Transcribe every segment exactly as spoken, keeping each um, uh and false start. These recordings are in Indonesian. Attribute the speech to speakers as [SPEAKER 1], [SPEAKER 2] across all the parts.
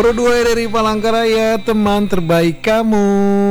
[SPEAKER 1] Pro dua R R I Palangkaraya, teman terbaik kamu.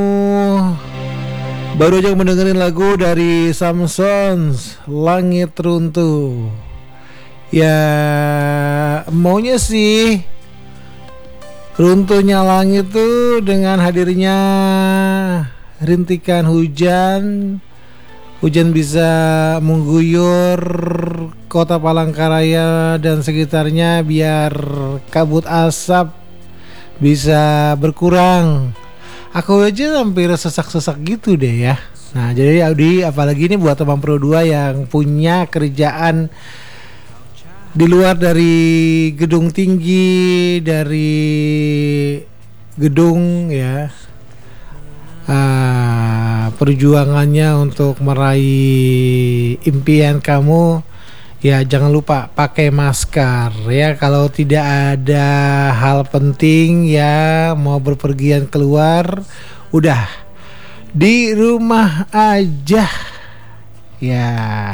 [SPEAKER 1] Baru aja mendengarin lagu dari Samsons, Langit Runtuh. Ya maunya sih runtuhnya langit tuh dengan hadirnya rintikan hujan. Hujan bisa mengguyur kota Palangkaraya dan sekitarnya biar kabut asap bisa berkurang. Aku aja hampir sesak-sesak gitu deh ya. Nah jadi Audi, apalagi ini buat teman Pro dua yang punya kerjaan di luar dari gedung tinggi, dari gedung ya. Uh, perjuangannya untuk meraih impian kamu, ya jangan lupa pakai masker ya. Kalau tidak ada hal penting ya, mau berpergian keluar, udah di rumah aja ya.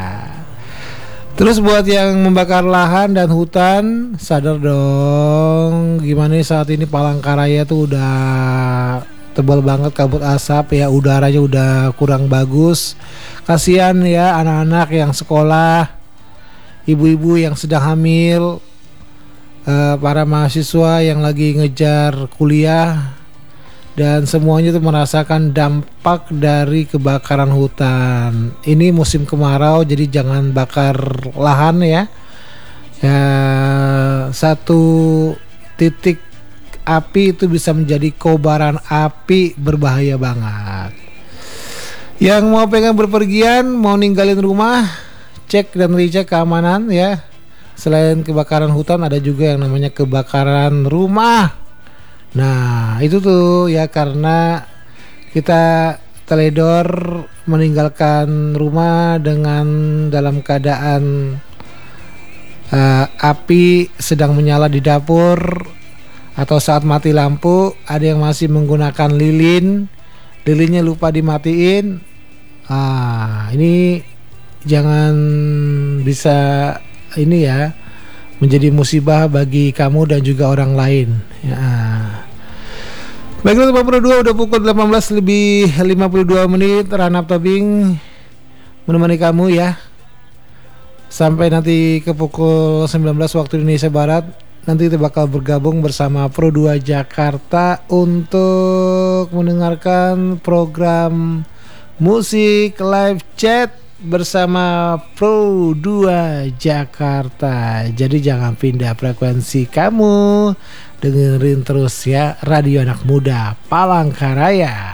[SPEAKER 1] Terus buat yang membakar lahan dan hutan, sadar dong gimana saat ini Palangkaraya tuh udah tebal banget kabut asap ya, udaranya udah kurang bagus. Kasihan ya anak-anak yang sekolah, ibu-ibu yang sedang hamil, uh, para mahasiswa yang lagi ngejar kuliah, dan semuanya tuh merasakan dampak dari kebakaran hutan. Ini musim kemarau, jadi jangan bakar lahan ya. Ya satu titik api itu bisa menjadi kobaran api berbahaya banget. Yang mau pengen berpergian, mau ninggalin rumah, cek dan recheck keamanan ya. Selain kebakaran hutan, ada juga yang namanya kebakaran rumah. Nah itu tuh ya, karena kita teledor meninggalkan rumah dengan dalam keadaan uh, api sedang menyala di dapur, atau saat mati lampu ada yang masih menggunakan lilin, lilinnya lupa dimatiin. Ah, ini jangan bisa ini ya menjadi musibah bagi kamu dan juga orang lain. Ya. Baiklah teman Pro dua, udah pukul delapan belas lebih lima puluh dua menit. Ranap Tobing menemani kamu ya sampai nanti ke pukul sembilan belas waktu Indonesia Barat. Nanti kita bakal bergabung bersama Pro dua Jakarta untuk mendengarkan program musik live chat bersama Pro dua Jakarta. Jadi jangan pindah frekuensi kamu, dengerin terus ya Radio Anak Muda Palangkaraya.